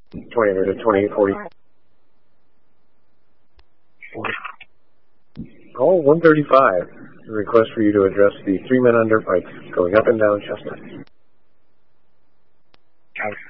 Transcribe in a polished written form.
20 under to 2840. Call 135. Request for you to address the 3 men under fight going up and down Chestnut.